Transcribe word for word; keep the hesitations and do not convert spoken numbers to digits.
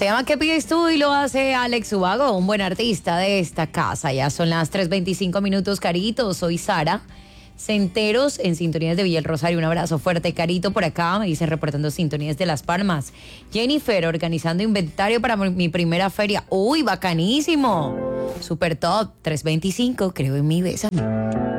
Se llama ¿Qué pides tú? Y lo hace Alex Ubago, un buen artista de esta casa. Ya son las tres veinticinco minutos, Carito. Soy Sara Centeros en Sintonías de Villa El Rosario. Un abrazo fuerte, Carito, por acá. Me dicen reportando Sintonías de Las Palmas. Jennifer, organizando inventario para mi primera feria. ¡Uy, bacanísimo! Super top, tres veinticinco, creo en mí, bésame.